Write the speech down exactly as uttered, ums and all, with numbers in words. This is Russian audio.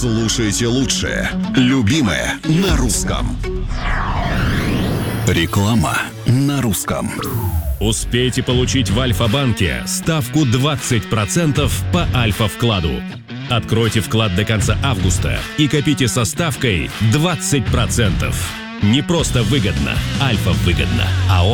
Слушайте лучшее. Любимое на русском. Реклама на русском. Успейте получить в Альфа-банке ставку двадцать процентов по Альфа-вкладу. Откройте вклад до конца августа и копите со ставкой двадцать процентов. Не просто выгодно, Альфа выгодно. АО